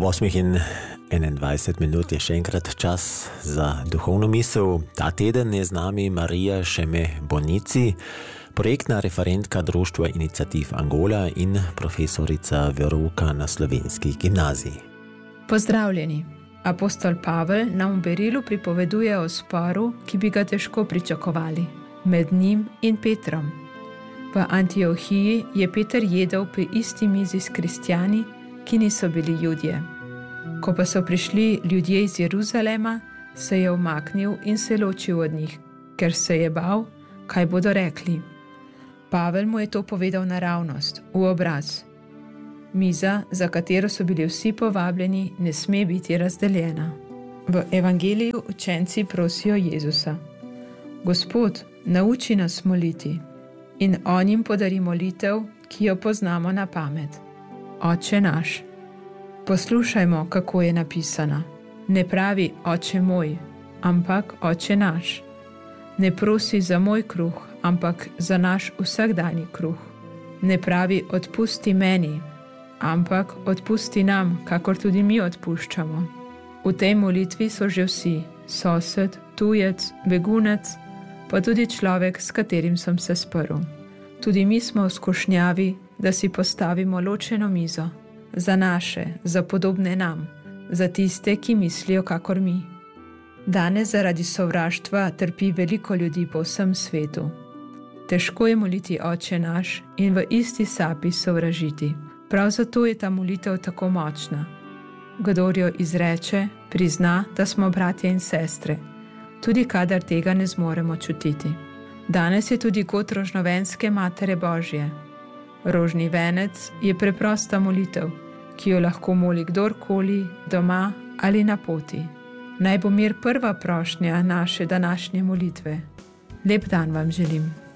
Ob 8:21 je še enkrat čas za duhovno misel. Ta teden je z nami Marija Šeme Bonici, projektna referentka Društva Iniciativ Angola in profesorica verouka na Slovenski gimnaziji. Pozdravljeni. Apostol Pavel nam v Berilu pripoveduje o sporu, ki bi ga težko pričakovali, med njim in Petrom. V Antiohiji je Peter jedel pri isti mizi s kristjani, ki niso bili Judje. Ko pa so prišli ljudje iz Jeruzalema, se je umaknil in se ločil od njih, ker se je bal, kaj bodo rekli. Pavel mu je to povedal naravnost, v obraz. Miza, za katero so bili vsi povabljeni, ne sme biti razdeljena. V evangeliju učenci prosijo Jezusa: Gospod, nauči nas moliti. In on jim podari molitev, ki jo poznamo na pamet. Oče naš. Poslušajmo, kako je napisana. Ne pravi Oče moj, ampak Oče naš. Ne prosi za moj kruh, ampak za naš vsakdanji kruh. Ne pravi odpusti meni, ampak odpusti nam, kakor tudi mi odpuščamo. V tej molitvi so že vsi, sosed, tujec, begunec, pa tudi človek, s katerim sem se sprl. Tudi mi smo v skušnjavi, da si postavimo ločeno mizo, za naše, za podobne nam, za tiste, ki mislijo kakor mi. Danes zaradi sovraštva trpi veliko ljudi po vsem svetu. Težko je moliti Oče naš in v isti sapi sovražiti. Prav zato je ta molitev tako močna. Kdor jo izreče, prizna, da smo bratje in sestre, tudi kadar tega ne zmoremo čutiti. Danes je tudi kot rožnovenske Matere Božje. Rožni venec je preprosta molitev, ki jo lahko moli kdorkoli, doma ali na poti. Naj bo mir prva prošnja naše današnje molitve. Lep dan vam želim.